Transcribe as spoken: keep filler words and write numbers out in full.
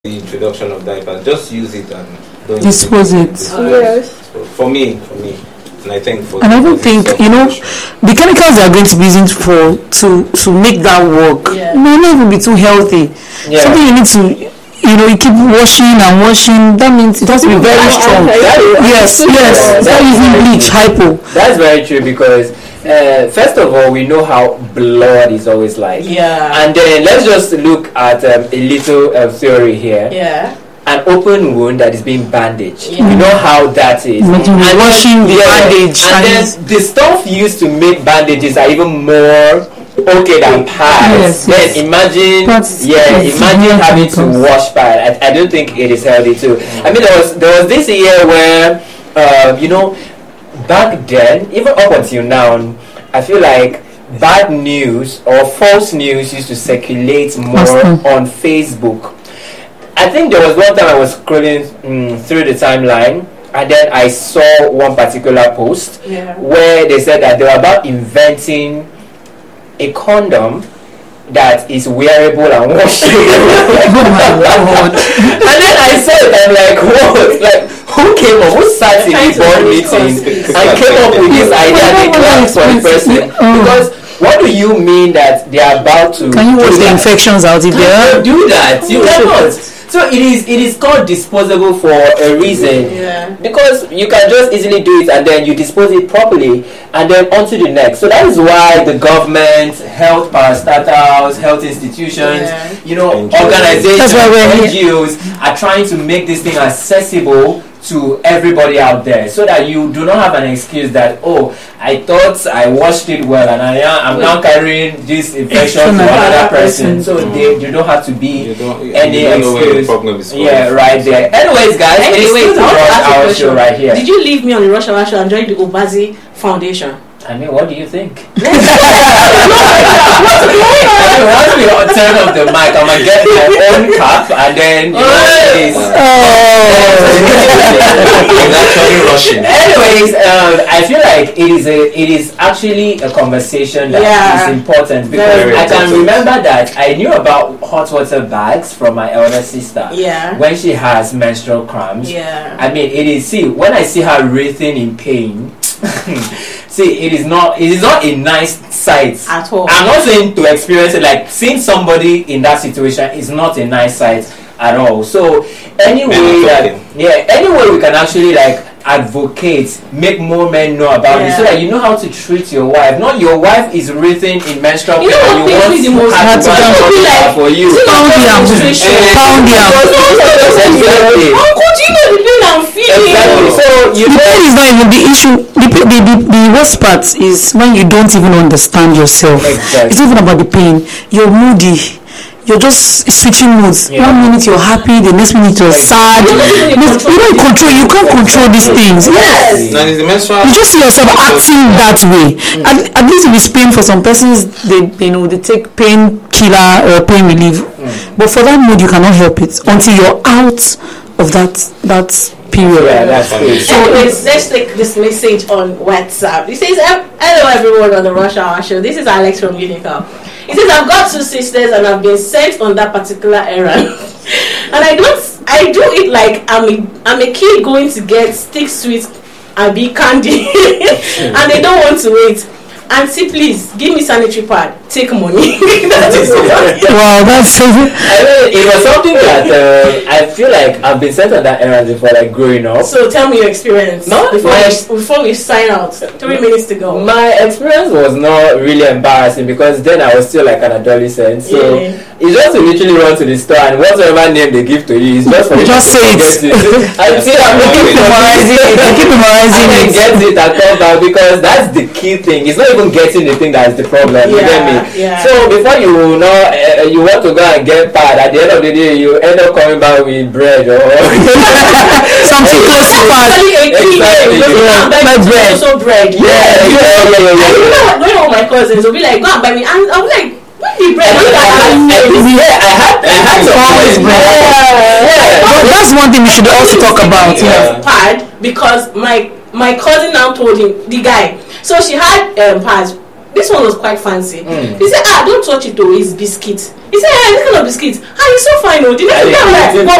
the introduction of diapers. Just use it and don't dispose it. Dispose Yes. So for me, for me, and I think for. And I don't think you know the chemicals they are going to be using for to to make that work Yeah. may not even be too healthy. Yeah. Something you need to, you know, you keep washing and washing. That means it has to be very strong. Yes, yes. Start using bleach, hypo. That's very true because uh, first of all, we know how blood is always like. Yeah. And then let's just look at um, a little uh, theory here. Yeah. An open wound that is being bandaged. Yeah. You know how that is. Imagine And washing the yeah, bandage And and- then the stuff used to make bandages are even more okay than pads. Yes, Then yes. imagine, Pads- yeah, it's imagine severe having to chemicals. wash pad. I, I don't think it is healthy too. I mean, there was there was this year where, uh, you know, back then, even up until now, I feel like bad news or false news used to circulate more Awesome. on Facebook. I think there was one time I was scrolling mm, through the timeline, and then I saw one particular post Yeah. where they said that they were about inventing a condom that is wearable and washable. Oh my Lord. And then I saw it, I'm like, what? Like, who came up, who sat in Trying the to board raise meeting conspiracy. and came up with this idea? They clapped for the person. Oh. Because what do you mean that they are about to Can you do wash the that? infections out if You there? cannot do that. You cannot. So it is it is called disposable for a reason. Yeah. Because you can just easily do it and then you dispose it properly and then onto the next. So that is why the government, health parastatals, health institutions, Yeah. you know, N G Os. organizations, That's why we're N G Os are trying to make this thing accessible to everybody out there so that you do not have an excuse that, oh, I thought I washed it well and I am I'm now carrying this infection to another person. So they, you don't have to be You don't, any you don't know where the excuse. problem is. from. Yeah, right there. Anyways, guys, it is Anyway, still I the want to Rush ask you a Hour question. show right here. Did you leave me on the Rush Hour show and join the Obazi Foundation? I mean, what do you think? I mean, once we turn off the mic, I'm gonna get my own cap and then you know, it's, It's actually rushing. anyways, um, I feel like it is a it is actually a conversation that Yeah. is important because Very I can important. remember that I knew about hot water bags from my elder sister Yeah. when she has menstrual cramps. Yeah. I mean, it is. See, when I see her writhing in pain, see, it is not. It is not a nice sight At all. I'm not saying to experience it. Like seeing somebody in that situation is not a nice sight at all. So any Men way are that talking. yeah, any way we can actually like advocate, make more men know about it, so Yeah. that you know how to treat your wife. Not your wife is writhing in menstrual You know pain. what and pains me the most? her to Her to go go. and Like, for you. see, Pound like, yam. menstruation. Eh, Pound yam. Exactly. Uncle, do you know the pain I'm feeling? Exactly. So you The know. pain is not even the issue. The, pa- the, the, the worst part is when you don't even understand yourself. Exactly. It's not even about the pain. You're moody. You're just switching moods. Yeah. One minute you're happy, the next minute you're sad. You don't even Next- You don't control. You can't control these things. Yes. Now it's the menstrual. You just see yourself acting that way. At, at least if it's pain for some persons, they you know they take pain killer or pain relief. But for that mood, you cannot help it until you're out of that that period. Yeah, that's good. So anyways, let's take this message on WhatsApp. It says, "Hello everyone on the Rush Hour show. This is Alex from Unica. It says I've got two sisters and I've been sent on that particular errand, and I don't. I do it like I'm a I'm a kid going to get stick sweet and be candy, and they don't want to wait. Auntie, please give me sanitary pad. Take money." That is Wow, that's I mean, it was something that uh, I feel like I've been sent on that errand before, like growing up. So tell me your experience. No, before, my- we, before we sign out. Three minutes to go. My experience was not really embarrassing because then I was still like an adolescent. So Yeah. it's just to literally run to the store and whatever name they give to you, it's just for you Just to say it. get I see I'm looking keep for memorizing it. You keep memorizing and it. get it and come back because that's the key thing. It's not even getting the thing that's the problem. You get me? Yeah, yeah. So before you know, uh, you want to go and get pad. At the end of the day, you end up coming back with bread or Something close to pass. Actually, a key Exactly. name. Go and buy My me bread. also bread. yeah, yeah, yeah, yeah, And yeah. you know what? Going on with my cousins will be like, go and buy me. And I'll be like, what the bread? Look at I that. had, I had some Always bread. bread. Yeah. But that's one thing we should also talk about. Yeah. Yeah. Pad because my my cousin now told him the guy. So she had um pads. this one was quite fancy. Mm. He said, ah, don't touch it, oh, it's biscuit. He said, hey, this kind of biscuit. Ah, it's so fine, oh. The next And day I'm it- like, it- what